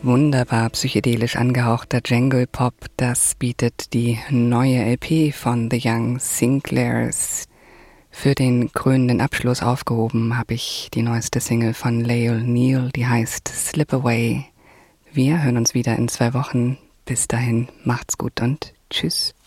Wunderbar psychedelisch angehauchter Jungle Pop, das bietet die neue LP von The Young Sinclairs. Für den krönenden Abschluss aufgehoben habe ich die neueste Single von Lael Neal, die heißt Slip Away. Wir hören uns wieder in 2 Wochen. Bis dahin, macht's gut und tschüss.